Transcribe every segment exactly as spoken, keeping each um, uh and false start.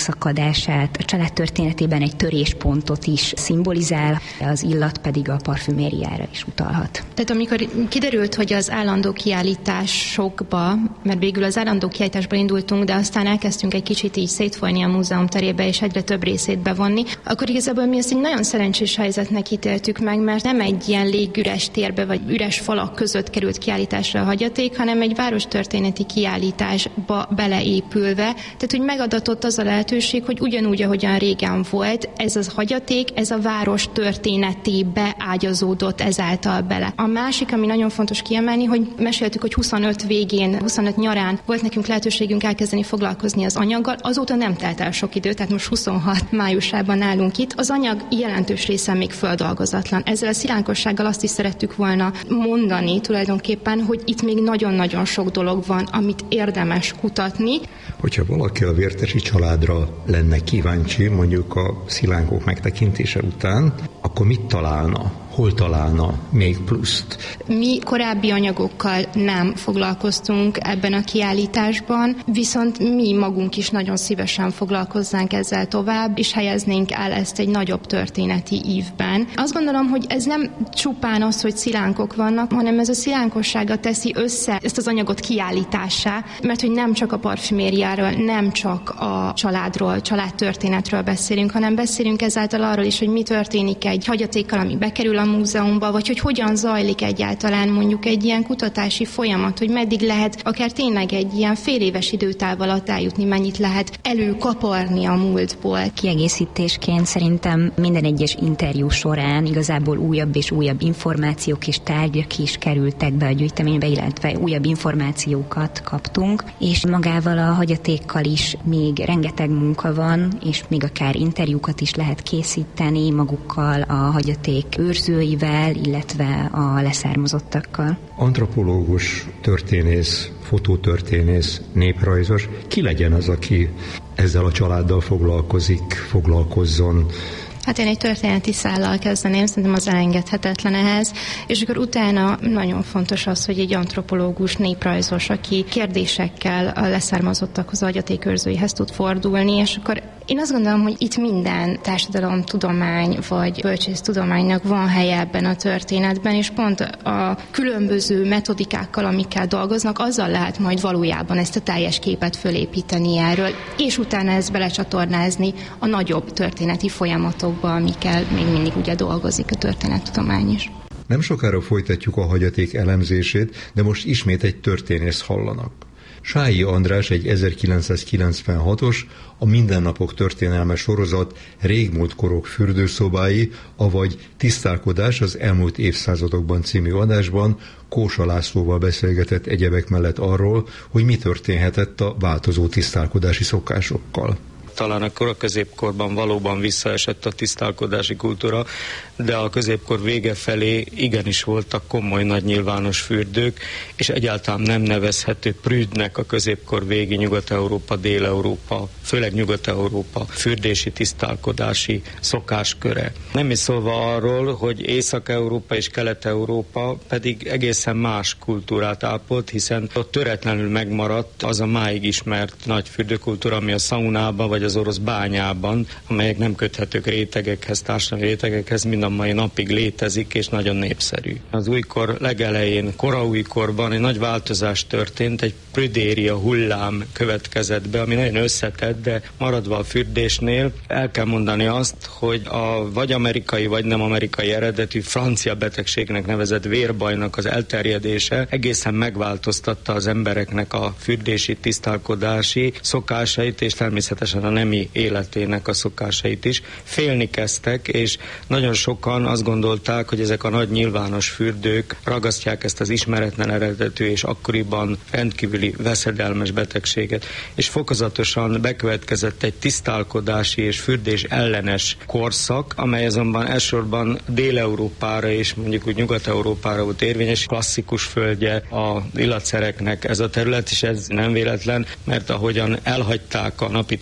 megszakadását, a család történetében egy töréspontot is szimbolizál, az illat pedig a parfümériára is utalhat. Tehát amikor kiderült, hogy az állandó kiállításokba, mert végül az állandó kiállításban indultunk, de aztán elkezdtünk egy kicsit így szétfolyni a múzeum terébe, és egyre több részét bevonni, akkor igazából mi ezt egy nagyon szerencsés helyzetnek ítéltük meg, mert nem egy ilyen légüres térbe, vagy üres falak között került kiállításra a hagyaték, hanem egy várostörténeti kiállításba beleépülve, tehát hogy megadatott az a lehetőség, hogy ugyanúgy, ahogyan régen volt, ez az hagyaték, ez a város történetébe ágyazódott ezáltal bele. A másik, ami nagyon fontos kiemelni, hogy meséltük, hogy huszonöt végén, huszonöt nyarán volt nekünk lehetőségünk elkezdeni foglalkozni az anyaggal, azóta nem telt el sok idő, tehát most huszonhat májusában állunk itt. Az anyag jelentős része még földolgozatlan. Ezzel a szilánkossággal azt is szerettük volna mondani tulajdonképpen, hogy itt még nagyon-nagyon sok dolog van, amit érdemes kutatni. Hogyha valaki a Vértesi családra lenne kíváncsi, mondjuk a szilánkok megtekintése után, akkor mit találna? Hol találna még pluszt? Mi korábbi anyagokkal nem foglalkoztunk ebben a kiállításban, viszont mi magunk is nagyon szívesen foglalkozzánk ezzel tovább, és helyeznénk el ezt egy nagyobb történeti ívben. Azt gondolom, hogy ez nem csupán az, hogy szilánkok vannak, hanem ez a szilánkossága teszi össze ezt az anyagot kiállítássá, mert hogy nem csak a parfümériáról, nem csak a családról, családtörténetről beszélünk, hanem beszélünk ezáltal arról is, hogy mi történik egy hagyatékkal, ami bekerül a múzeumba, vagy hogy hogyan zajlik egyáltalán mondjuk egy ilyen kutatási folyamat, hogy meddig lehet akár tényleg egy ilyen fél éves időtáv alatt eljutni, mennyit lehet előkaparni a múltból. Kiegészítésként szerintem minden egyes interjú során igazából újabb és újabb információk és tárgyak is kerültek be a gyűjteménybe, illetve újabb információkat kaptunk, és magával a hagyatékkal is még rengeteg munka van, és még akár interjúkat is lehet készíteni magukkal, a hagyaték őrzőivel, illetve a leszármazottakkal. Antropológus, történész, fotótörténész, néprajzos, ki legyen az, aki ezzel a családdal foglalkozik, foglalkozzon? Hát én egy történeti szállal kezdeném, szerintem az elengedhetetlen ehhez, és akkor utána nagyon fontos az, hogy egy antropológus, néprajzos, aki kérdésekkel a leszármazottakhoz, a hagyatékőrzőihez tud fordulni, és akkor én azt gondolom, hogy itt minden társadalomtudomány vagy bölcsésztudománynak van helye ebben a történetben, és pont a különböző metodikákkal, amikkel dolgoznak, azzal lehet majd valójában ezt a teljes képet fölépíteni erről, és utána ezt belecsatornázni a nagyobb történeti folyamatokba, amikkel még mindig ugye dolgozik a történettudomány is. Nem sokára folytatjuk a hagyaték elemzését, de most ismét egy történész hallanak. Sályi András egy ezerkilencszázkilencvenhatos, a Mindennapok történelme sorozat Régmúlt korok fürdőszobái, avagy Tisztálkodás az elmúlt évszázadokban című adásban Kósa Lászlóval beszélgetett egyebek mellett arról, hogy mi történhetett a változó tisztálkodási szokásokkal. Talán a koraközépkorban valóban visszaesett a tisztálkodási kultúra, de a középkor vége felé igenis voltak komoly nagy nyilvános fürdők, és egyáltalán nem nevezhető prűdnek a középkor végi Nyugat-Európa, Dél-Európa, főleg Nyugat-Európa fürdési, tisztálkodási szokásköre. Nem is szólva arról, hogy Észak-Európa és Kelet-Európa pedig egészen más kultúrát ápolt, hiszen ott töretlenül megmaradt az a máig ismert nagy fürdőkultúra, ami a szaunában vagy az orosz bányában, amelyek nem köthetők rétegekhez, társadalmi rétegekhez, mind a mai napig létezik, és nagyon népszerű. Az újkor legelején, koraújkorban egy nagy változás történt, egy prüdéria hullám következett be, ami nagyon összetett, de maradva a fürdésnél, el kell mondani azt, hogy a vagy amerikai, vagy nem amerikai eredetű francia betegségnek nevezett vérbajnak az elterjedése egészen megváltoztatta az embereknek a fürdési, tisztálkodási szokásait, és természetesen a nemi életének a szokásait is. Félni kezdtek, és nagyon sokan azt gondolták, hogy ezek a nagy nyilvános fürdők ragasztják ezt az ismeretlen eredetű és akkoriban rendkívüli veszedelmes betegséget. És fokozatosan bekövetkezett egy tisztálkodási és fürdés ellenes korszak, amely azonban elsősorban Dél-Európára és mondjuk úgy Nyugat-Európára volt érvényes, klasszikus földje a illatszereknek ez a terület, és ez nem véletlen, mert ahogyan elhagyták a napi tisztálkodást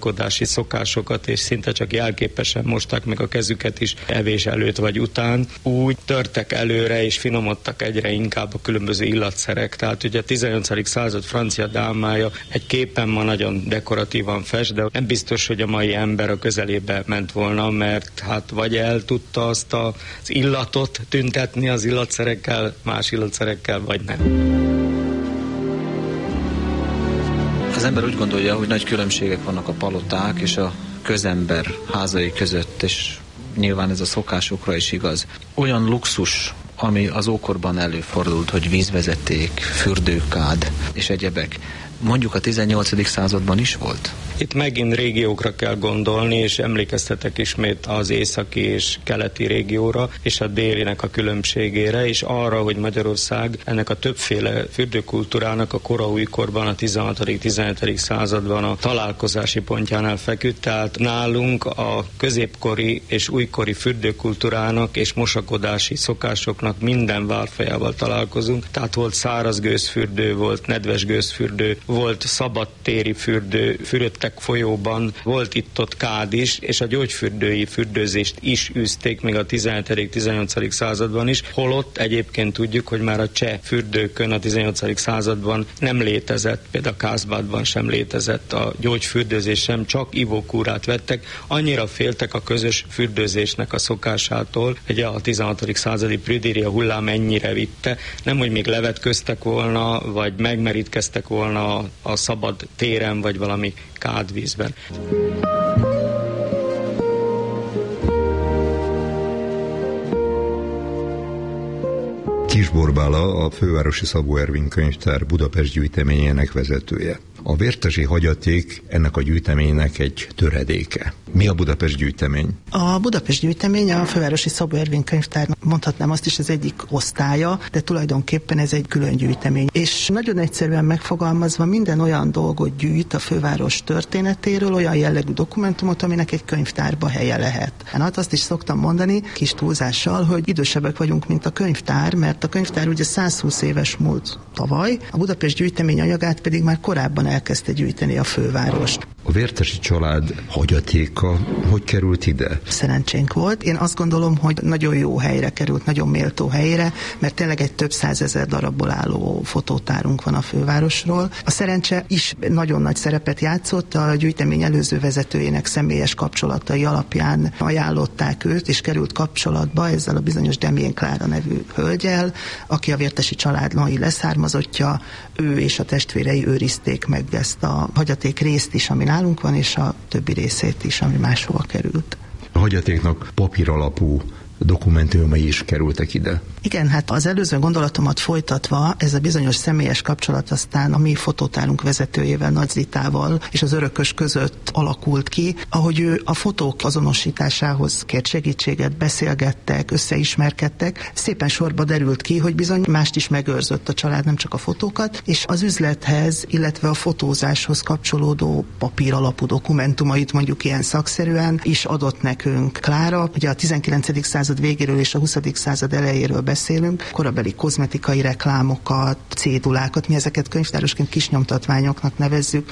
tisztálkodási szokásokat, és szinte csak jelképesen mosták meg a kezüket is evés előtt vagy után, úgy törtek előre és finomodtak egyre inkább a különböző illatszerek. Tehát ugye a tizennyolcadik század francia dámája egy képen ma nagyon dekoratívan fest, de nem biztos, hogy a mai ember a közelébe ment volna, mert hát vagy el tudta azt az illatot tüntetni az illatszerekkel, más illatszerekkel, vagy nem. Az ember úgy gondolja, hogy nagy különbségek vannak a paloták és a közember házai között, és nyilván ez a szokásokra is igaz. Olyan luxus, ami az ókorban előfordult, hogy vízvezeték, fürdőkád és egyebek, mondjuk a tizennyolcadik században is volt? Itt megint régiókra kell gondolni, és emlékeztetek ismét az északi és keleti régióra, és a délinek a különbségére, és arra, hogy Magyarország ennek a többféle fürdőkultúrának a koraújkorban, a tizenhatodik-tizenhetedik században a találkozási pontjánál feküdt, tehát nálunk a középkori és újkori fürdőkultúrának és mosakodási szokásoknak minden válfajával találkozunk, tehát volt száraz gőzfürdő, volt nedves gőzfürdő, volt szabadtéri fürdő, fürödtek folyóban, volt itt-ott kád is, és a gyógyfürdői fürdőzést is űzték még a tizenhetedik-tizennyolcadik században is, holott egyébként tudjuk, hogy már a cseh fürdőkön a tizennyolcadik században nem létezett, például Kászbádban sem létezett a gyógyfürdőzés sem, csak ivókúrát vettek, annyira féltek a közös fürdőzésnek a szokásától, hogy a tizenhatodik századi prüdéria hullám ennyire vitte, nem, hogy még levetköztek volna, vagy megmerítkeztek volna a, a szabad téren, vagy valami kádvízben. Kiss Borbála, a Fővárosi Szabó Ervin Könyvtár Budapest gyűjteményének vezetője. A vértesi hagyaték ennek a gyűjteménynek egy töredéke. Mi a Budapest gyűjtemény? A Budapest gyűjtemény a Fővárosi Szabó Ervin Könyvtár, mondhatnám azt is, az egyik osztálya, de tulajdonképpen ez egy külön gyűjtemény. És nagyon egyszerűen megfogalmazva minden olyan dolgot gyűjt a főváros történetéről, olyan jellegű dokumentumot, aminek egy könyvtárba helye lehet. Hát azt is szoktam mondani, kis túlzással, hogy idősebbek vagyunk, mint a könyvtár, mert a könyvtár ugye százhúsz éves múlt tavaly, a Budapest gyűjtemény anyagát pedig már korábban elkezdte gyűjteni a főváros. A vértesi család hagyatéka hogy került ide? Szerencsénk volt. Én azt gondolom, hogy nagyon jó helyre került, nagyon méltó helyre, mert tényleg egy több százezer darabból álló fotótárunk van a fővárosról. A szerencse is nagyon nagy szerepet játszott, a gyűjtemény előző vezetőjének személyes kapcsolatai alapján ajánlották őt, és került kapcsolatba ezzel a bizonyos Demjén Klára nevű hölgyel, aki a vértesi család mai leszármazottja, ő és a testvérei őrizték meg ezt a hagyaték részt is, ami nálunk van, és a többi részét is, ami máshova került. A hagyatéknak papír alapú dokumentumai is kerültek ide. Igen, hát az előző gondolatomat folytatva, ez a bizonyos személyes kapcsolat aztán a mi fotótárunk vezetőjével, Nagy Zitával és az örökös között alakult ki, ahogy ő a fotók azonosításához kért segítséget, beszélgettek, összeismerkedtek, szépen sorba derült ki, hogy bizony mást is megőrzött a család, nem csak a fotókat, és az üzlethez, illetve a fotózáshoz kapcsolódó papír alapú dokumentumait, mondjuk ilyen szakszerűen is adott nekünk Klára. Ugye a tizenkilencedik század végéről és a huszadik század elejéről beszélünk, korabeli kozmetikai reklámokat, cédulákat, mi ezeket könyvtárosként kisnyomtatványoknak nevezzük,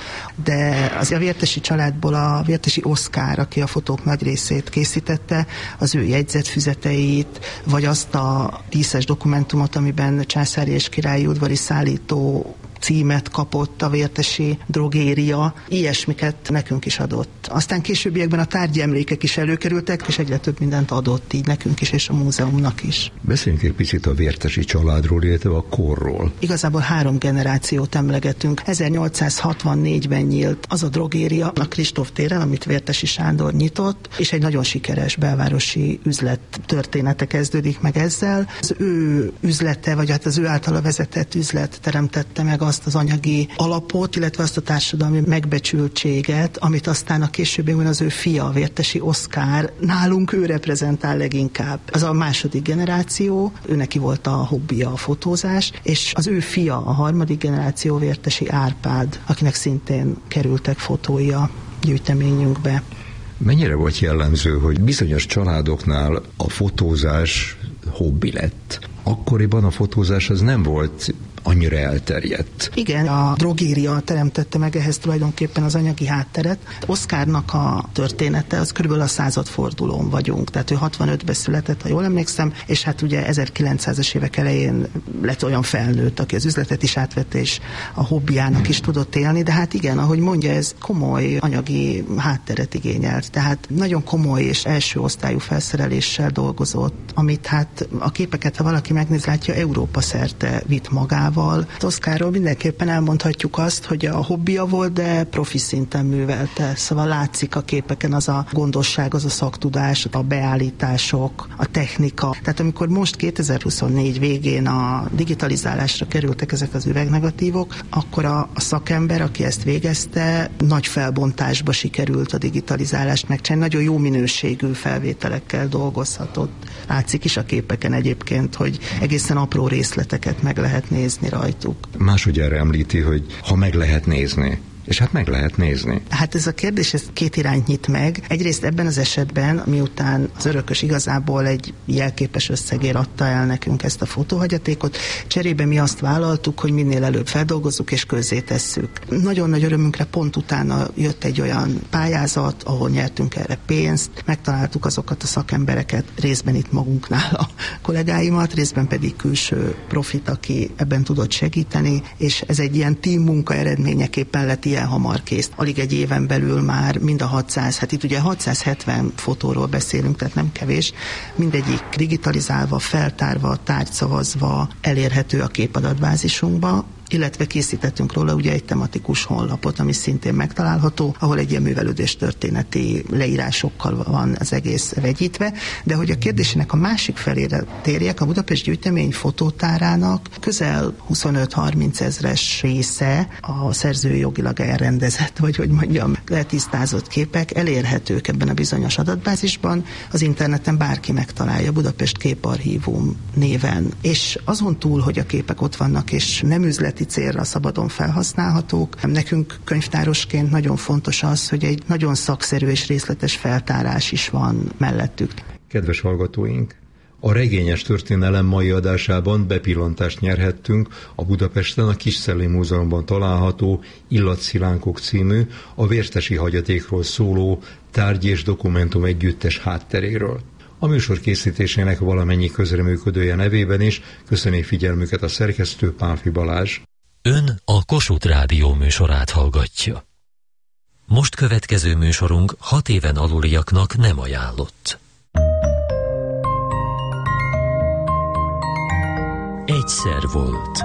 de az a vértesi családból a vértesi Oszkár, aki a fotók nagy részét készítette, az ő jegyzetfüzeteit, vagy azt a díszes dokumentumot, amiben császári és királyi udvari szállító címet kapott a vértesi drogéria, ilyesmiket nekünk is adott. Aztán későbbiekben a tárgyi emlékek is előkerültek, és egyre több mindent adott így nekünk is, és a múzeumnak is. Beszéljünk egy picit a vértesi családról, illetve a korról. Igazából három generációt emlegetünk. ezernyolcszázhatvannégyben nyílt az a drogéria a Kristóf téren, amit Vértesi Sándor nyitott, és egy nagyon sikeres belvárosi üzlet története kezdődik meg ezzel. Az ő üzlete, vagy hát az ő általa vezetett üzlet teremtette meg azt az anyagi alapot, illetve azt a társadalmi megbecsültséget, amit aztán a későbbiekben az ő fia, a Vértesi Oszkár, nálunk ő reprezentál leginkább. Az a második generáció, ő neki volt a hobbija a fotózás, és az ő fia, a harmadik generáció, Vértesi Árpád, akinek szintén kerültek fotói a gyűjteményünkbe. Mennyire volt jellemző, hogy bizonyos családoknál a fotózás hobbi lett? Akkoriban a fotózás az nem volt annyira elterjedt. Igen, a drogéria teremtette meg ehhez tulajdonképpen az anyagi hátteret. Oscarnak a története, az körülbelül a századfordulón vagyunk, tehát ő hatvanötben született, ha jól emlékszem, és hát ugye ezerkilencszázas évek elején lett olyan felnőtt, aki az üzletet is átvette, és a hobbiának is tudott élni, de hát igen, ahogy mondja, ez komoly anyagi hátteret igényelt, tehát nagyon komoly és első osztályú felszereléssel dolgozott, amit hát a képeket, ha valaki megnéz, látja, Európa szerte vitt magával. Az Oscarról mindenképpen elmondhatjuk azt, hogy a hobbija volt, de profi szinten művelte. Szóval látszik a képeken az a gondosság, az a szaktudás, a beállítások, a technika. Tehát amikor most kétezer-huszonnégy végén a digitalizálásra kerültek ezek az üvegnegatívok, akkor a, a szakember, aki ezt végezte, nagy felbontásba sikerült a digitalizálást megcsinálni, nagyon jó minőségű felvételekkel dolgozhatott. Látszik is a képeken egyébként, hogy egészen apró részleteket meg lehet nézni rajtuk. Másodjára említi, hogy ha meg lehet nézni. És hát meg lehet nézni. Hát ez a kérdés, ez két irányt nyit meg. Egyrészt ebben az esetben, miután az örökös igazából egy jelképes összegért adta el nekünk ezt a fotóhagyatékot, cserébe mi azt vállaltuk, hogy minél előbb feldolgozzuk és közzétesszük. Nagyon nagy örömünkre pont utána jött egy olyan pályázat, ahol nyertünk erre pénzt, megtaláltuk azokat a szakembereket, részben itt magunknál a kollégáimat, részben pedig külső profit, aki ebben tudott segíteni, és ez egy ilyen team munka eredményeképpen lett ilyen hamar kész. Alig egy éven belül már mind a hatszáz, hát itt ugye hatszázhetven fotóról beszélünk, tehát nem kevés, mindegyik digitalizálva, feltárva, tárgyszavazva elérhető a képadatbázisunkba, illetve készítettünk róla ugye egy tematikus honlapot, ami szintén megtalálható, ahol egy ilyen művelődés történeti leírásokkal van az egész vegyítve, de hogy a kérdésének a másik felére térjek, a Budapest Gyűjtemény fotótárának közel huszonöt-harminc ezres része a szerzői jogilag elrendezett, vagy hogy mondjam, letisztázott képek elérhetők ebben a bizonyos adatbázisban, az interneten bárki megtalálja, Budapest Képarchívum néven. És azon túl, hogy a képek ott vannak, és nem üzleti célra szabadon felhasználhatók. Nekünk könyvtárosként nagyon fontos az, hogy egy nagyon szakszerű és részletes feltárás is van mellettük. Kedves hallgatóink! A Regényes Történelem mai adásában bepillantást nyerhettünk a Budapesten a Kisszelli Múzeumban található Illatszilánkok című, a vértesi hagyatékról szóló tárgy és dokumentum együttes hátteréről. A műsor készítésének valamennyi közreműködője nevében is köszöni figyelmüket a szerkesztő, Pálfi Balázs. Ön a Kossuth Rádió műsorát hallgatja. Most következő műsorunk hat éven aluliaknak nem ajánlott. Egyszer volt.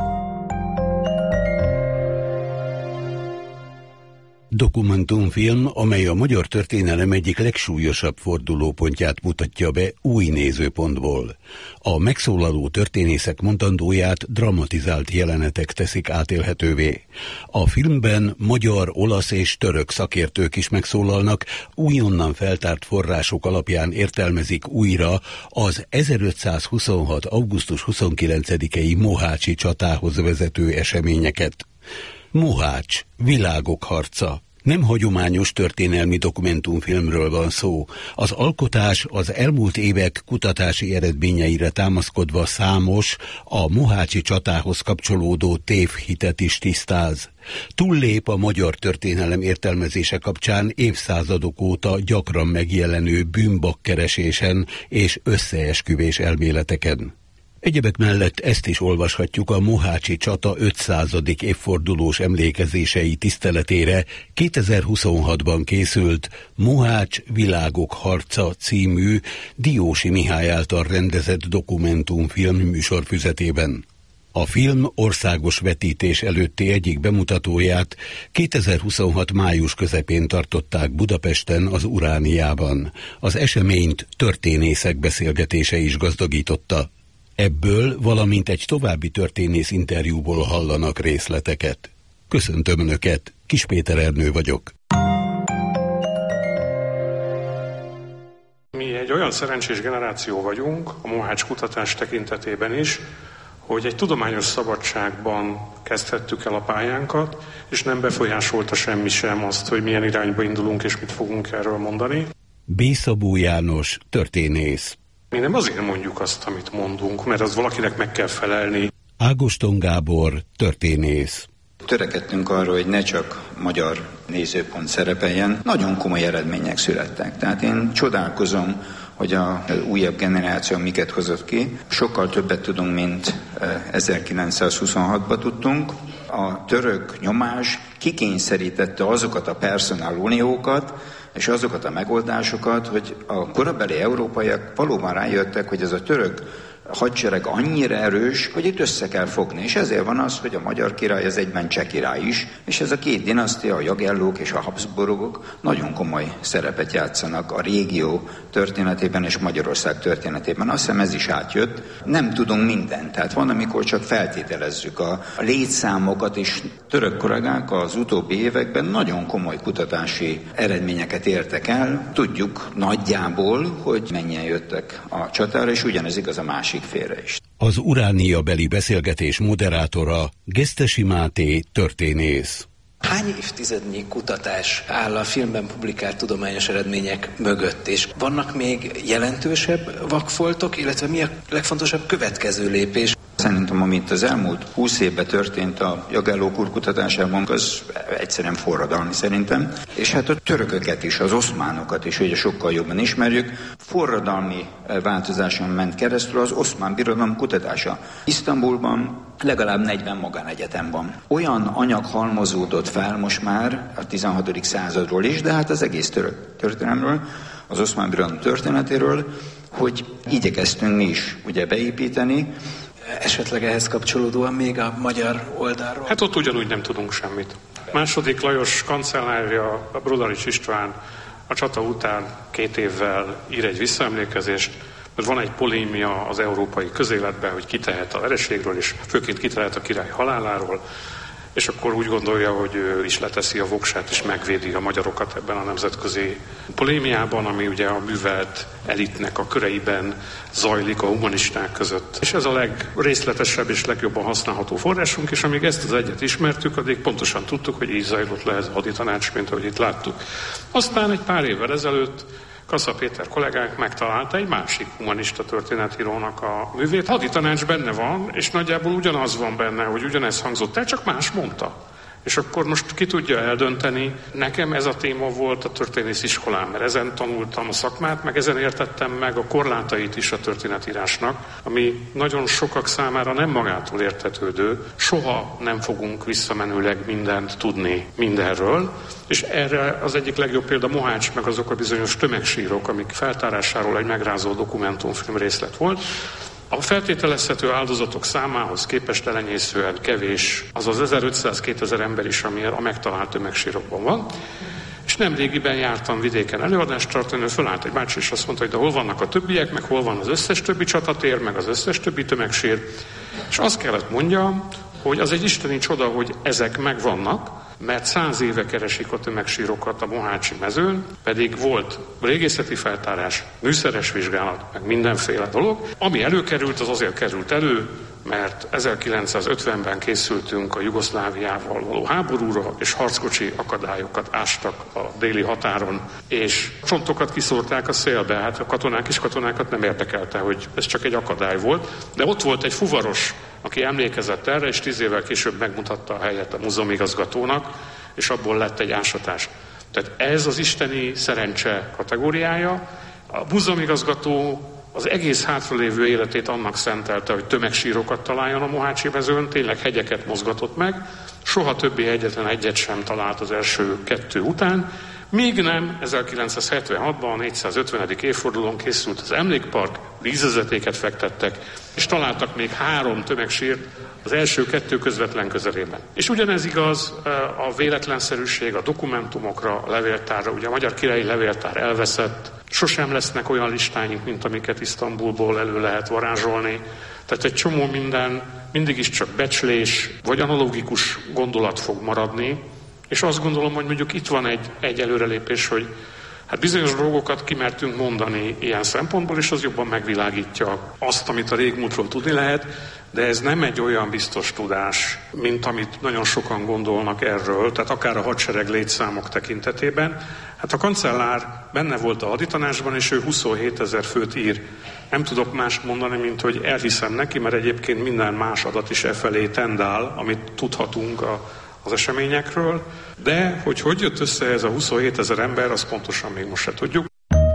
Dokumentumfilm, amely a magyar történelem egyik legsúlyosabb fordulópontját mutatja be új nézőpontból. A megszólaló történészek mondandóját dramatizált jelenetek teszik átélhetővé. A filmben magyar, olasz és török szakértők is megszólalnak, újonnan feltárt források alapján értelmezik újra az ezerötszázhuszonhat. augusztus huszonkilencedikei mohácsi csatához vezető eseményeket. Mohács, világok harca. Nem hagyományos történelmi dokumentumfilmről van szó. Az alkotás az elmúlt évek kutatási eredményeire támaszkodva számos, a mohácsi csatához kapcsolódó tévhitet is tisztáz. Túllép a magyar történelem értelmezése kapcsán évszázadok óta gyakran megjelenő bűnbakkeresésen és összeesküvés elméleteken. Egyebek mellett ezt is olvashatjuk a mohácsi csata ötszázadik évfordulós emlékezései tiszteletére kétezer-huszonhatban készült Mohács világok harca című Diósi Mihály által rendezett dokumentumfilm műsorfüzetében. A film országos vetítés előtti egyik bemutatóját kétezer-huszonhat. május közepén tartották Budapesten, az Urániában. Az eseményt történészek beszélgetése is gazdagította. Ebből, valamint egy további történész interjúból hallanak részleteket. Köszöntöm Önöket, Kis Péter Ernő vagyok. Mi egy olyan szerencsés generáció vagyunk, a Mohács kutatás tekintetében is, hogy egy tudományos szabadságban kezdhettük el a pályánkat, és nem befolyásolta semmi sem azt, hogy milyen irányba indulunk és mit fogunk erről mondani. B. Szabó János, történész. Mi nem azért mondjuk azt, amit mondunk, mert az valakinek meg kell felelni. Ágoston Gábor, történész. Törekedtünk arra, hogy ne csak magyar nézőpont szerepeljen. Nagyon komoly eredmények születtek. Tehát én csodálkozom, hogy a újabb generáció miket hozott ki. Sokkal többet tudunk, mint ezerkilencszázhuszonhatban tudtunk. A török nyomás kikényszerítette azokat a personáluniókat, és azokat a megoldásokat, hogy a korabeli európaiak valóban rájöttek, hogy ez a török hadsereg annyira erős, hogy itt össze kell fogni. És ezért van az, hogy a magyar király az egyben cseh király is, és ez a két dinasztia, a Jagellók és a Habsburgok nagyon komoly szerepet játszanak a régió történetében és Magyarország történetében. Azt hiszem ez is átjött. Nem tudunk mindent, tehát van, amikor csak feltételezzük a, a létszámokat, és török kollégák az utóbbi években nagyon komoly kutatási eredményeket értek el. Tudjuk nagyjából, hogy mennyien jöttek a csatára, és ugyanez igaz a másik félre is. Az Uránia beli beszélgetés moderátora Gesztesi Máté, történész. Hány évtizednyi kutatás áll a filmben publikált tudományos eredmények mögött, és vannak még jelentősebb vakfoltok, illetve mi a legfontosabb következő lépés? Szerintem, amit az elmúlt húsz évben történt a Jagellók úr kutatásában, az egyszerűen forradalmi szerintem. És hát a törököket is, az oszmánokat is, ugye sokkal jobban ismerjük. Forradalmi változáson ment keresztül az Oszmán Birodalom kutatása. Isztambulban legalább negyven magánegyetem van. Olyan anyag halmozódott fel most már a tizenhatodik századról is, de hát az egész török történelemről, az Oszmán Birodalom történetéről, hogy igyekeztünk mi is ugye beépíteni. Esetleg ehhez kapcsolódóan még a magyar oldalról? Hát ott ugyanúgy nem tudunk semmit. Második Lajos kancellárja, a Brodarics István a csata után két évvel ír egy visszaemlékezést, mert van egy polémia az európai közéletben, hogy ki tehet a vereségről, és főként ki tehet a király haláláról, és akkor úgy gondolja, hogy ő is leteszi a voksát, és megvédi a magyarokat ebben a nemzetközi polémiában, ami ugye a művelt elitnek a köreiben zajlik a humanisták között. És ez a legrészletesebb és legjobban használható forrásunk, és amíg ezt az egyet ismertük, addig pontosan tudtuk, hogy így zajlott le ez a haditanács, mint ahogy itt láttuk. Aztán egy pár évvel ezelőtt Kassa Péter kollégánk megtalálta egy másik humanista történetírónak a művét. Haditanács benne van, és nagyjából ugyanaz van benne, hogy ugyanez hangzott el, csak más mondta. És akkor most ki tudja eldönteni, nekem ez a téma volt a történész iskolám, mert ezen tanultam a szakmát, meg ezen értettem meg a korlátait is a történetírásnak, ami nagyon sokak számára nem magától értetődő. Soha nem fogunk visszamenőleg mindent tudni mindenről, és erre az egyik legjobb példa Mohács, meg azok a bizonyos tömegsírok, amik feltárásáról egy megrázó dokumentumfilm részlet volt. A feltételezhető áldozatok számához képest elenyészően kevés az az ezerötszáz-kétezer ember is, ami a megtalált tömegsírokban van. És nemrégiben jártam vidéken előadást tartani, fölállt egy bácsi, és azt mondta, hogy de hol vannak a többiek, meg hol van az összes többi csatatér, meg az összes többi tömegsír. És azt kellett mondjam, hogy az egy isteni csoda, hogy ezek megvannak, mert száz éve keresik a tömegsírokat a Mohácsi mezőn, pedig volt régészeti feltárás, műszeres vizsgálat, meg mindenféle dolog. Ami előkerült, az azért került elő, mert ezerkilencszázötvenben készültünk a Jugoszláviával való háborúra, és harckocsi akadályokat ástak a déli határon, és csontokat kiszórták a szélbe. Hát a katonák és katonákat nem érdekelte, hogy ez csak egy akadály volt, de ott volt egy fuvaros, aki emlékezett erre, és tíz évvel később megmutatta a helyet a múzeumigazgatónak, és abból lett egy ásatás. Tehát ez az isteni szerencse kategóriája. A múzeumigazgató az egész hátralévő életét annak szentelte, hogy tömegsírokat találjon a Mohácsi mezőn, tényleg hegyeket mozgatott meg, soha többé egyetlen egyet sem talált az első kettő után, míg nem ezerkilencszázhetvenhatban a négyszázötvenedik évfordulón készült az emlékpark, vízvezetéket fektettek, és találtak még három tömegsírt az első kettő közvetlen közelében. És ugyanez igaz a véletlenszerűség, a dokumentumokra, a levéltárra. Ugye a Magyar Királyi Levéltár elveszett, sosem lesznek olyan listáink, mint amiket Isztambulból elő lehet varázsolni. Tehát egy csomó minden mindig is csak becslés, vagy analógikus gondolat fog maradni, és azt gondolom, hogy mondjuk itt van egy, egy előrelépés, hogy Hát bizonyos dolgokat kimertünk mondani ilyen szempontból, és az jobban megvilágítja azt, amit a régmúltról tudni lehet, de ez nem egy olyan biztos tudás, mint amit nagyon sokan gondolnak erről, tehát akár a hadsereg létszámok tekintetében. Hát a kancellár benne volt a haditanácsban, és ő huszonhét ezer főt ír. Nem tudok mást mondani, mint hogy elhiszem neki, mert egyébként minden más adat is e felé tendál, amit tudhatunk a, az eseményekről. De hogy hogy jött össze ez a huszonhét ezer ember, azt pontosan még most se tudjuk.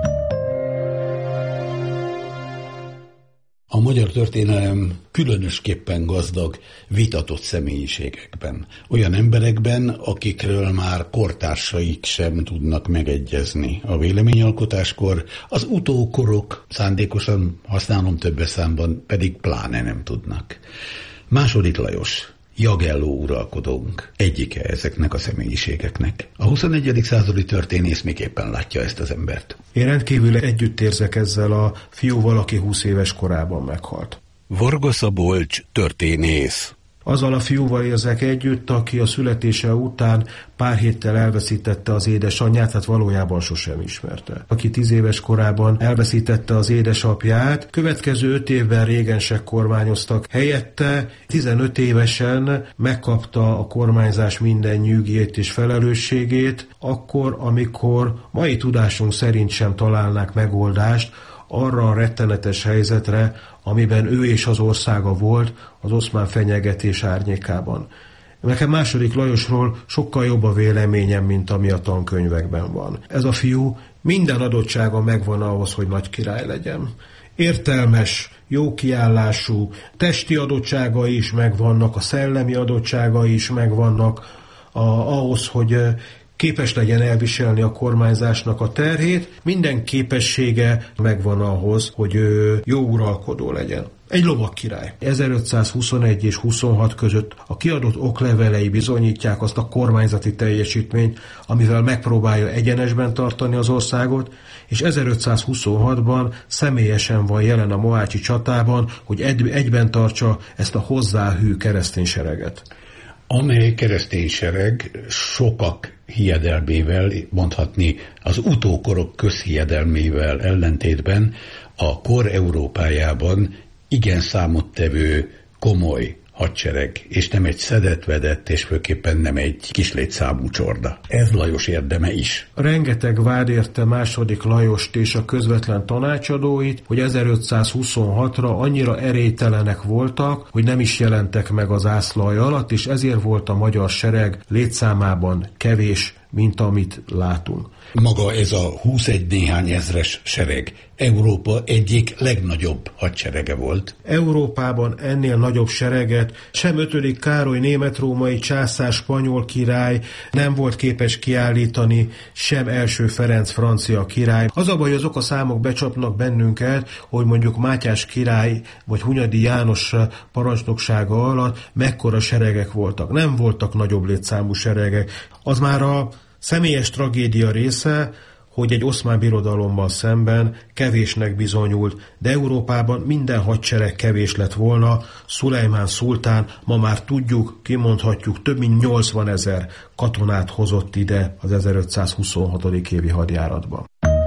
A magyar történelem különösképpen gazdag, vitatott személyiségekben. Olyan emberekben, akikről már kortársaik sem tudnak megegyezni a véleményalkotáskor, az utókorok, szándékosan használom többes számban, pedig pláne nem tudnak. Második Lajos, Jagelló uralkodónk, egyike ezeknek a személyiségeknek. A huszonegyedik századi történész miképpen látja ezt az embert? Én rendkívül együtt érzek ezzel a fiúval, aki húsz éves korában meghalt. Varga Szabolcs történész. Azzal a fiúval érzek együtt, aki a születése után pár héttel elveszítette az édesanyját, hát valójában sosem ismerte. Aki tíz éves korában elveszítette az édesapját, következő öt évben régensek kormányoztak. Helyette tizenöt évesen megkapta a kormányzás minden nyűgét és felelősségét, akkor, amikor mai tudásunk szerint sem találnák megoldást arra a rettenetes helyzetre, amiben ő és az országa volt az oszmán fenyegetés árnyékában. Nekem második Lajosról sokkal jobb a véleményem, mint ami a tankönyvekben van. Ez a fiú minden adottsága megvan ahhoz, hogy nagy király legyen. Értelmes, jó kiállású, testi adottságai is megvannak, a szellemi adottságai is megvannak a, ahhoz, hogy képes legyen elviselni a kormányzásnak a terhét, minden képessége megvan ahhoz, hogy ő jó uralkodó legyen. Egy lovagkirály. ezerötszázhuszonegy és huszonhat között a kiadott oklevelei bizonyítják azt a kormányzati teljesítményt, amivel megpróbálja egyenesben tartani az országot, és ezerötszázhuszonhatban személyesen van jelen a mohácsi csatában, hogy egyben tartsa ezt a hozzáhű keresztény sereget. Amely keresztény sereg sokak hiedelmével, mondhatni az utókorok közhiedelmével ellentétben a kor Európájában igen számottevő, komoly hadsereg, és nem egy szedett-vedett, és főképpen nem egy kislétszámú csorda. Ez Lajos érdeme is. Rengeteg vád érte második Lajost és a közvetlen tanácsadóit, hogy ezerötszázhuszonhatra annyira erélytelenek voltak, hogy nem is jelentek meg az zászlaj alatt, és ezért volt a magyar sereg létszámában kevés, mint amit látunk. Maga ez a huszegy néhány ezres sereg Európa egyik legnagyobb hadserege volt. Európában ennél nagyobb sereget sem ötödik Károly német-római császár spanyol király nem volt képes kiállítani, sem első Ferenc francia király. Az a baj, azok a számok becsapnak bennünket, hogy mondjuk Mátyás király vagy Hunyadi János parancsnoksága alatt mekkora seregek voltak. Nem voltak nagyobb létszámú seregek. Az már a személyes tragédia része, hogy egy oszmán birodalommal szemben kevésnek bizonyult, de Európában minden hadsereg kevés lett volna. Szulejmán szultán, ma már tudjuk, kimondhatjuk, több mint nyolcvanezer katonát hozott ide az ezerötszázhuszonhatodik évi hadjáratba.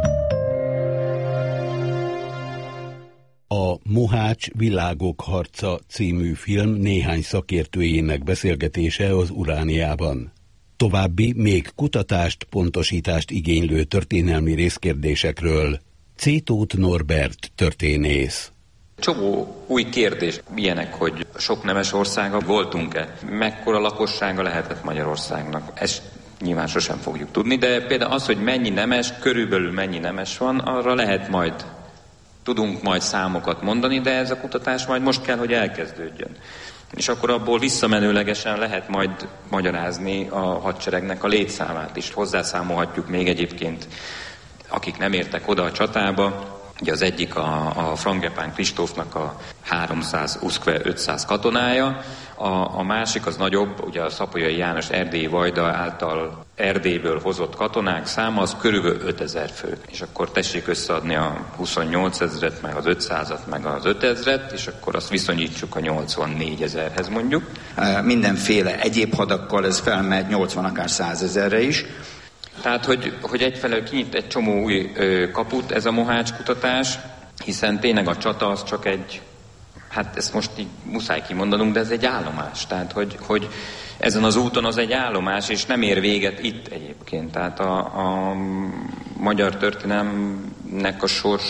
A Mohács világok harca című film néhány szakértőjének beszélgetése az Urániában. További, még kutatást, pontosítást igénylő történelmi részkérdésekről Cétóth Norbert történész. Csomó új kérdés, ilyenek, hogy sok nemes országa voltunk-e? Mekkora lakossága lehetett Magyarországnak? Ezt nyilván sosem fogjuk tudni, de például az, hogy mennyi nemes, körülbelül mennyi nemes van, arra lehet majd, tudunk majd számokat mondani, de ez a kutatás majd most kell, hogy elkezdődjön. És akkor abból visszamenőlegesen lehet majd magyarázni a hadseregnek a létszámát is. Hozzászámolhatjuk még egyébként, akik nem értek oda a csatába. Ugye az egyik a, a Frangepán Kristófnak a háromszáz ötszáz katonája, a, a másik az nagyobb, ugye a Szapolyai János erdélyi vajda által Erdélyből hozott katonák száma, az körülbelül ötezer fő. És akkor tessék összeadni a huszonnyolc ezret, meg az ötszázat, meg az ötezret, és akkor azt viszonyítsuk a nyolcvannégy ezerhez mondjuk. Mindenféle egyéb hadakkal ez felmegy nyolcvan akár százezerre is. Tehát, hogy, hogy egyfelől kinyit egy csomó új ö, kaput ez a Mohács kutatás, hiszen tényleg a csata az csak egy, hát ezt most így muszáj kimondanunk, de ez egy állomás. Tehát, hogy, hogy ezen az úton az egy állomás, és nem ér véget itt egyébként. Tehát a, a magyar történelemnek a sors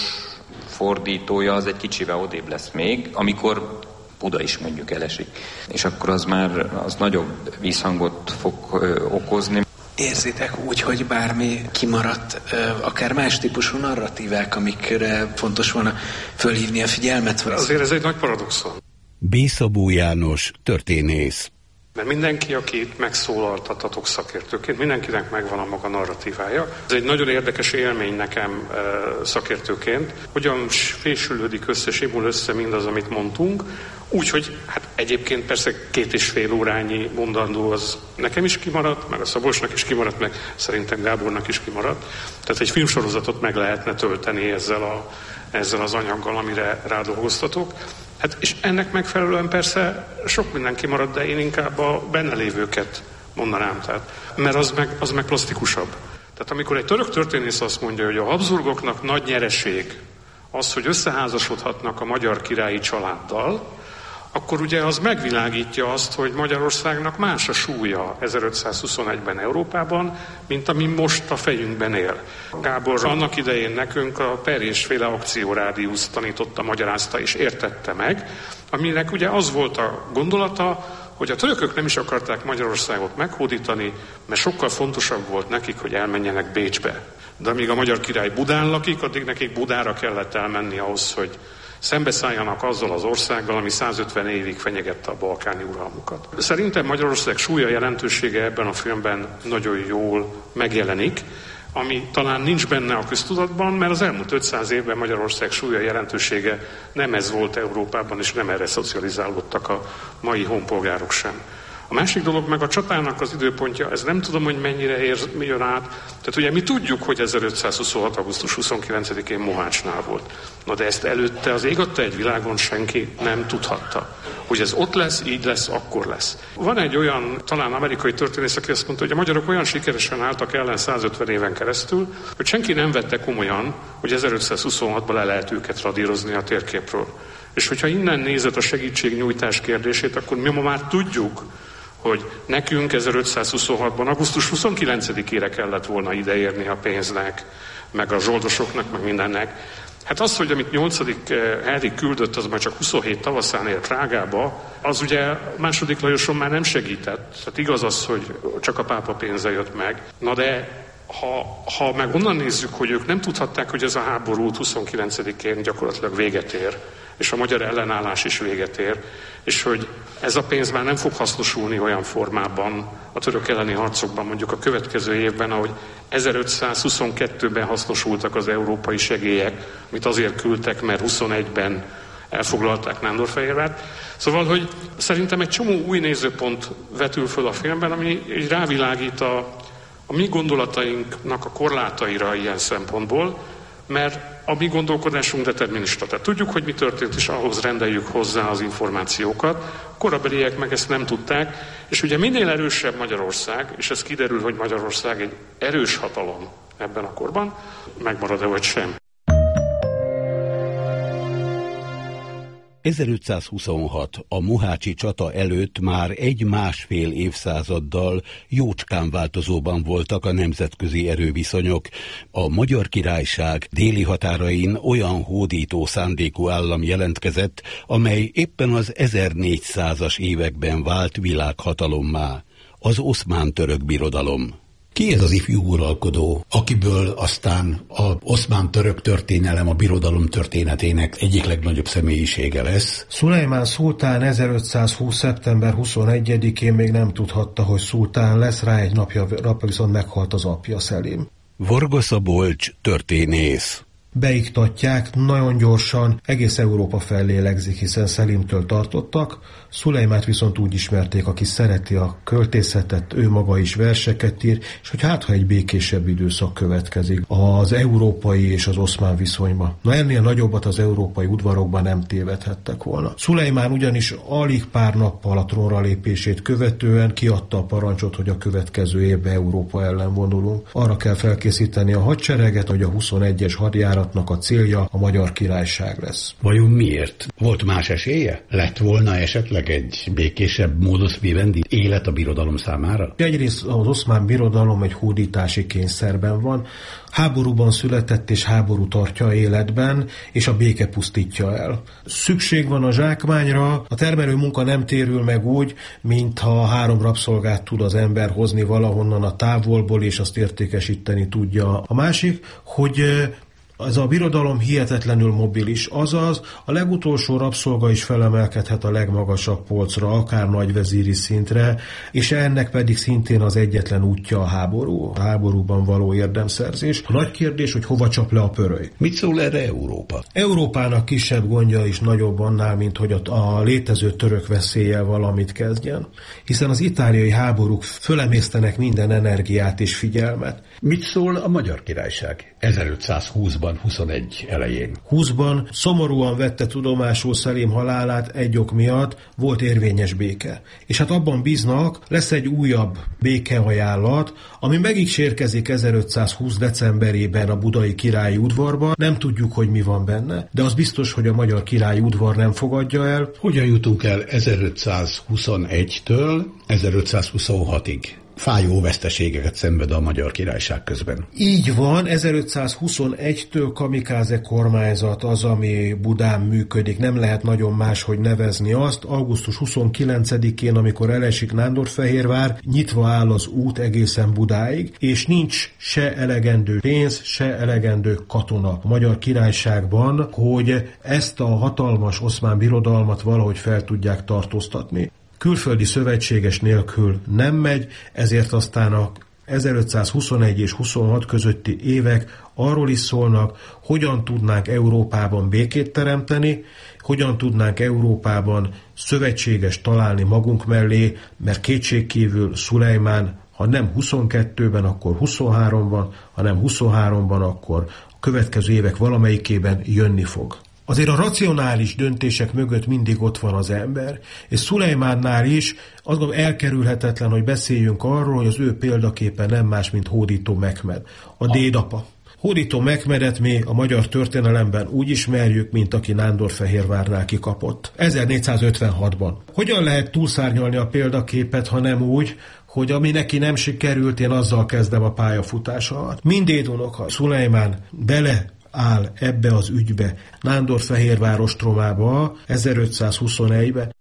fordítója az egy kicsivel odébb lesz még, amikor Buda is mondjuk elesik. És akkor az már az nagyobb visszhangot fog ö, okozni. Érzitek úgy, hogy bármi kimaradt, akár más típusú narratívák, amikre fontos volna fölhívni a figyelmet? Vagy azért ez egy nagy paradoxon. B. Szabó János, történész. Mert mindenki, akit megszólaltatatok szakértőként, mindenkinek megvan a maga narratívája. Ez egy nagyon érdekes élmény nekem e, szakértőként, hogyan fésülődik össze, simul össze mindaz, amit mondtunk, úgyhogy hát egyébként persze két és fél órányi mondandó az nekem is kimaradt, meg a Szabolcsnak is kimaradt, meg szerintem Gábornak is kimaradt. Tehát egy filmsorozatot meg lehetne tölteni ezzel, a, ezzel az anyaggal, amire rádolgoztatok. Hát és ennek megfelelően persze sok minden kimaradt, de én inkább a benne lévőket mondanám, tehát, mert az meg, az meg plastikusabb. Tehát amikor egy török történész azt mondja, hogy a Habsburgoknak nagy nyereség az, hogy összeházasodhatnak a magyar királyi családdal, akkor ugye az megvilágítja azt, hogy Magyarországnak más a súlya ezerötszázhuszonegyben Európában, mint ami most a fejünkben él. Gábor annak idején nekünk a Perés-féle akciórádiuszt tanította, magyarázta és értette meg, aminek ugye az volt a gondolata, hogy a törökök nem is akarták Magyarországot meghódítani, mert sokkal fontosabb volt nekik, hogy elmenjenek Bécsbe. De amíg a magyar király Budán lakik, addig nekik Budára kellett elmenni ahhoz, hogy szembeszálljanak azzal az országgal, ami százötven évig fenyegette a balkáni uralmukat. Szerintem Magyarország súlya, jelentősége ebben a filmben nagyon jól megjelenik, ami talán nincs benne a köztudatban, mert az elmúlt ötszáz évben Magyarország súlya, jelentősége nem ez volt Európában, és nem erre szocializálódtak a mai honpolgárok sem. A másik dolog meg a csatának az időpontja, ez nem tudom, hogy mennyire ér, jön át. Tehát ugye mi tudjuk, hogy ezerötszázhuszonhat. augusztus huszonkilencedikén Mohácsnál volt. Na de ezt előtte az ég adta egy világon senki nem tudhatta. Hogy ez ott lesz, így lesz, akkor lesz. Van egy olyan, talán amerikai történész, aki azt mondta, hogy a magyarok olyan sikeresen álltak ellen százötven éven keresztül, hogy senki nem vette komolyan, hogy ezerötszázhuszonhatban le lehet őket radírozni a térképről. És hogyha innen nézed a segítségnyújtás kérdését, akkor mi ma már tudjuk, hogy nekünk ezerötszázhuszonhatban augusztus huszonkilencedikére kellett volna ideérni a pénznek, meg a zsoldosoknak, meg mindennek. Hát az, hogy amit nyolcadik Henrik küldött, az már csak huszonhét tavaszán ér Prágába, az ugye második Lajoson már nem segített. Tehát igaz az, hogy csak a pápa pénze jött meg. Na de ha, ha meg onnan nézzük, hogy ők nem tudhatták, hogy ez a háború huszonkilencedikén gyakorlatilag véget ér, és a magyar ellenállás is véget ér, és hogy ez a pénz már nem fog hasznosulni olyan formában a török elleni harcokban, mondjuk a következő évben, ahogy ezerötszázhuszonkettőben hasznosultak az európai segélyek, amit azért küldtek, mert huszonegyben elfoglalták Nándorfehérvárt. Szóval, hogy szerintem egy csomó új nézőpont vetül föl a filmben, ami így rávilágít a, a mi gondolatainknak a korlátaira ilyen szempontból, mert a mi gondolkodásunk determinista. Tehát tudjuk, hogy mi történt, és ahhoz rendeljük hozzá az információkat. A korabeliek meg ezt nem tudták, és ugye minél erősebb Magyarország, és ez kiderül, hogy Magyarország egy erős hatalom ebben a korban, megmarad-e vagy sem. ezerötszázhuszonhat a mohácsi csata előtt már egy másfél évszázaddal jócskán változóban voltak a nemzetközi erőviszonyok. A Magyar Királyság déli határain olyan hódító szándékú állam jelentkezett, amely éppen az ezernégyszázas években vált világhatalommá, az Oszmán-török birodalom. Ki ez az ifjú uralkodó, akiből aztán az oszmán-török történelem a birodalom történetének egyik legnagyobb személyisége lesz? Szulejmán szultán ezerötszázhúsz. szeptember huszonegyedikén még nem tudhatta, hogy szultán lesz, rá egy napja, napja viszont meghalt az apja, Szelim. Varga Szabolcs, történész. beiktatják, nagyon gyorsan egész Európa fellélegzik, hiszen Szelimtől tartottak. Szulejmát viszont úgy ismerték, aki szereti a költészetet, ő maga is verseket ír, és hogy hát, ha egy békésebb időszak következik az európai és az oszmán viszonyban. Na ennél nagyobbat az európai udvarokban nem tévedhettek volna. Szulejmán ugyanis alig pár nappal a trónra lépését követően kiadta a parancsot, hogy a következő évben Európa ellen vonulunk. Arra kell felkészíteni a hadsereget, hogy a huszonegyes hadjáratnak a célja a Magyar Királyság lesz. Vajon miért? Volt más esélye? Lett volna esetleg egy békésebb modus vivendi élet a birodalom számára? Egyrészt az oszmán birodalom egy hódítási kényszerben van, háborúban született és háború tartja életben, és a béke pusztítja el. Szükség van a zsákmányra, a termelő munka nem térül meg úgy, mintha három rabszolgát tud az ember hozni valahonnan a távolból, és azt értékesíteni tudja. A másik, hogy ez a birodalom hihetetlenül mobilis, azaz a legutolsó rabszolga is felemelkedhet a legmagasabb polcra, akár nagyvezíri szintre, és ennek pedig szintén az egyetlen útja a háború, a háborúban való érdemszerzés. A nagy kérdés, hogy hova csap le a pöröly. Mit szól erre Európa? Európának kisebb gondja is nagyobb annál, mint hogy a, a létező török veszéllyel valamit kezdjen, hiszen az itáliai háborúk fölemésztenek minden energiát és figyelmet. Mit szól a Magyar Királyság ezerötszázhúszban, huszonegy elején? húszban szomorúan vette tudomásul Szelím halálát egy ok miatt, volt érvényes béke. És hát abban bíznak, lesz egy újabb békeajánlat, ami megígérkezik ezerötszázhúsz decemberében a budai királyi udvarban. Nem tudjuk, hogy mi van benne, de az biztos, hogy a magyar királyi udvar nem fogadja el. Hogyan jutunk el ezerötszázhuszonegytől ezerötszázhuszonhatig? Fájó veszteségeket szenved a Magyar Királyság közben. Így van, ezerötszázhuszonegytől kamikáze kormányzat az, ami Budán működik, nem lehet nagyon máshogy nevezni azt. augusztus huszonkilencedikén, amikor elesik Nándorfehérvár, nyitva áll az út egészen Budáig, és nincs se elegendő pénz, se elegendő katona a Magyar Királyságban, hogy ezt a hatalmas oszmán birodalmat valahogy fel tudják tartóztatni. Külföldi szövetséges nélkül nem megy, ezért aztán a ezerötszázhuszonegy és huszonhat közötti évek arról is szólnak, hogyan tudnánk Európában békét teremteni, hogyan tudnánk Európában szövetséges találni magunk mellé, mert kétségkívül Szulejmán, ha nem huszonkettőben, akkor huszonháromban, ha nem huszonháromban, akkor a következő évek valamelyikében jönni fog. Azért a racionális döntések mögött mindig ott van az ember, és Szulejmánnál is azt gondolom elkerülhetetlen, hogy beszéljünk arról, hogy az ő példaképe nem más, mint Hódító Mehmed, a dédapa. Hódító Mehmedet mi a magyar történelemben úgy ismerjük, mint aki Nándorfehérvárnál kikapott. ezernégyszázötvenhatban. Hogyan lehet túlszárnyalni a példaképet, ha nem úgy, hogy ami neki nem sikerült, én azzal kezdem a pályafutásomat. Mindéd unoka, Szulejmán bele áll ebbe az ügybe, Nándorfehérvár ostromába, ezerötszázhuszonegyben.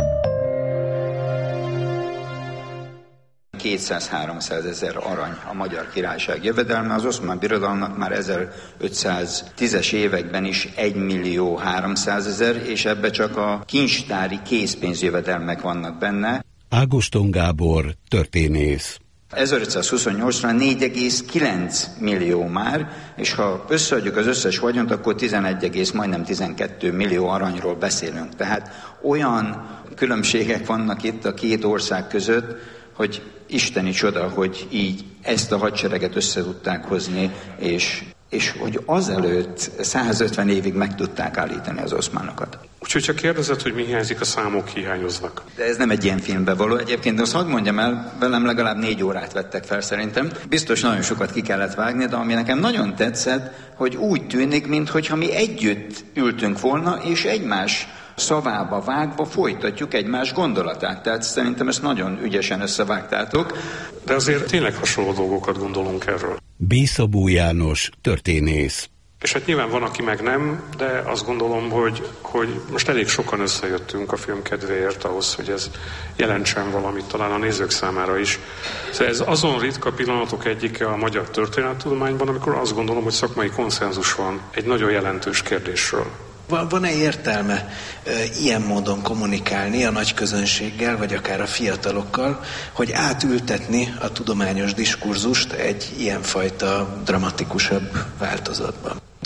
kétszáz-háromszázezer arany a Magyar Királyság jövedelme, az Oszmán Birodalomnak már ezerötszáztízes években is egymillió háromszázezer, és ebbe csak a kincstári készpénzjövedelmek vannak benne. Ágoston Gábor, történész. ezerötszázhuszonnyolcra négy egész kilenc millió már, és ha összeadjuk az összes vagyont, akkor tizenegy, majdnem tizenkét millió aranyról beszélünk. Tehát olyan különbségek vannak itt a két ország között, hogy isteni csoda, hogy így ezt a hadsereget össze tudták hozni, és, és hogy azelőtt százötven évig meg tudták állítani az oszmánokat. Úgyhogy csak kérdezed, hogy mi hiányzik, a számok hiányoznak. De ez nem egy ilyen filmbe való. Egyébként, de azt hadd mondjam el, velem legalább négy órát vettek fel szerintem. Biztos nagyon sokat ki kellett vágni, de ami nekem nagyon tetszett, hogy úgy tűnik, mintha mi együtt ültünk volna, és egymás szavába vágva folytatjuk egymás gondolatát. Tehát szerintem ezt nagyon ügyesen összevágtátok. De azért tényleg hasonló dolgokat gondolunk erről. B. Szabó János, történész. És hát nyilván van, aki meg nem, de azt gondolom, hogy, hogy most elég sokan összejöttünk a film kedvéért ahhoz, hogy ez jelentsen valamit talán a nézők számára is. Szóval ez azon ritka pillanatok egyike a magyar történettudományban, amikor azt gondolom, hogy szakmai konszenzus van egy nagyon jelentős kérdésről. Van-e értelme e, ilyen módon kommunikálni a nagy közönséggel, vagy akár a fiatalokkal, hogy átültetni a tudományos diskurzust egy ilyenfajta dramatikusabb változatban?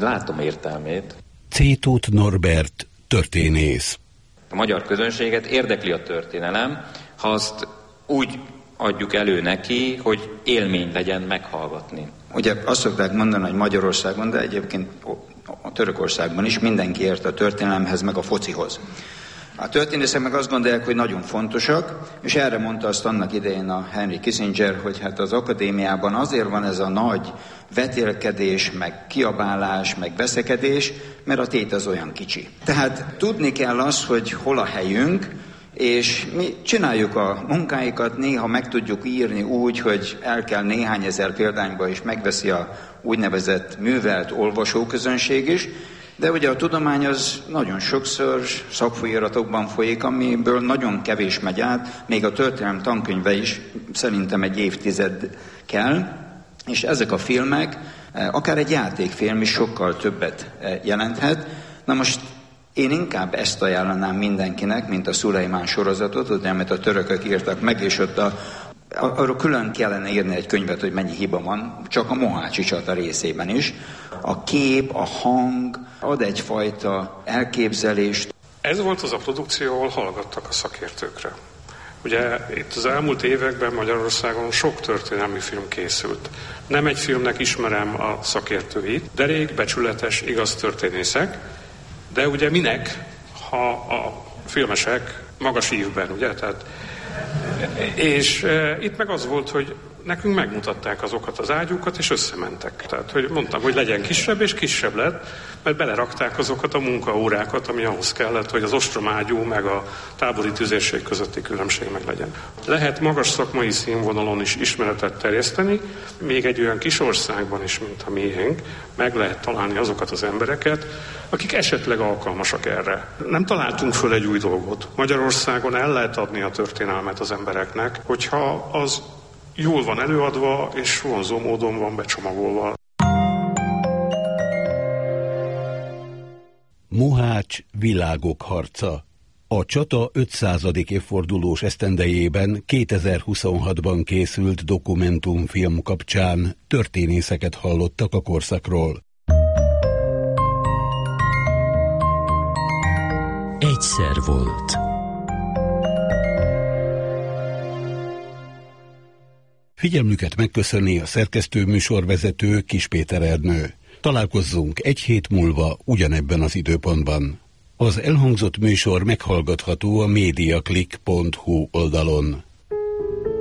látom értelmét. Cétóth Norbert, történész. A magyar közönséget érdekli a történelem, ha azt úgy adjuk elő neki, hogy élmény legyen meghallgatni. Ugye azt szokták mondani, hogy Magyarországon, de egyébként a Törökországban is mindenki ért a történelemhez, meg a focihoz. A történészek meg azt gondolják, hogy nagyon fontosak, és erre mondta azt annak idején a Henry Kissinger, hogy hát az akadémiában azért van ez a nagy vetélkedés, meg kiabálás, meg veszekedés, mert a tét az olyan kicsi. Tehát tudni kell azt, hogy hol a helyünk, és mi csináljuk a munkáikat, néha meg tudjuk írni úgy, hogy el kell néhány ezer példányba is megveszi a úgynevezett művelt olvasóközönség is, de ugye a tudomány az nagyon sokszor szakfolyamatokban folyik, amiből nagyon kevés megy át, még a történelem tankönyve is szerintem egy évtized kell, és ezek a filmek, akár egy játékfilm is sokkal többet jelenthet. Na most én inkább ezt ajánlanám mindenkinek, mint a Szulejmán sorozatot, ugye, amit a törökök írtak meg, és ott a, arról külön kellene írni egy könyvet, hogy mennyi hiba van, csak a mohácsi csata részében is. A kép, a hang ad egyfajta elképzelést. Ez volt az a produkció, ahol hallgattak a szakértőkre. Ugye itt az elmúlt években Magyarországon sok történelmi film készült. Nem egy filmnek ismerem a szakértőit, derék, becsületes, igaz történészek, de ugye minek, ha a filmesek magas ívben, ugye? Tehát, és e, itt meg az volt, hogy nekünk megmutatták azokat az ágyúkat, és összementek. Tehát, hogy mondtam, hogy legyen kisebb, és kisebb lett, mert belerakták azokat a munkaórákat, ami ahhoz kellett, hogy az ostromágyú meg a tábori tüzérség közötti különbség meg legyen. Lehet magas szakmai színvonalon is ismeretet terjeszteni, még egy olyan kis országban is, mint a miénk, meg lehet találni azokat az embereket, akik esetleg alkalmasak erre. Nem találtunk föl egy új dolgot. Magyarországon el lehet adni a történelmet az embereknek, hogyha az jól van előadva, és vonzó módon van becsomagolva. Mohács világok harca. A csata ötszázadik évfordulós esztendejében kétezer-huszonhatban készült dokumentumfilm kapcsán történészeket hallottak a korszakról. Egyszer volt. Figyelmüket megköszöni a szerkesztő műsorvezető Kis Péter Ernő. Találkozzunk egy hét múlva ugyanebben az időpontban. Az elhangzott műsor meghallgatható a mediaclick pont hu oldalon.